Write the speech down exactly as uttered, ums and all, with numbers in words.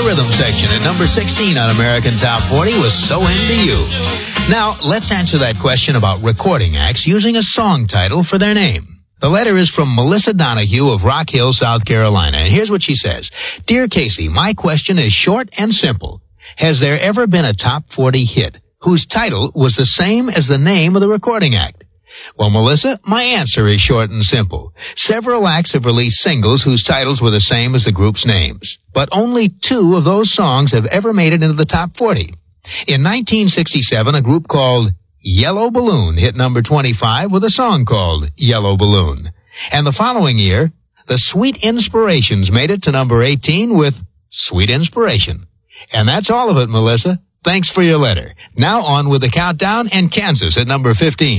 rhythm section at number sixteen on American Top forty was So Into You. Now, let's answer that question about recording acts using a song title for their name. The letter is from Melissa Donahue of Rock Hill, South Carolina, and here's what she says. Dear Casey, my question is short and simple. Has there ever been a top forty hit whose title was the same as the name of the recording act? Well, Melissa, my answer is short and simple. Several acts have released singles whose titles were the same as the group's names, but only two of those songs have ever made it into the top forty. In nineteen sixty-seven, a group called Yellow Balloon hit number twenty-five with a song called Yellow Balloon. And the following year, the Sweet Inspirations made it to number eighteen with Sweet Inspiration. And that's all of it, Melissa. Thanks for your letter. Now on with the countdown and Kansas at number fifteen.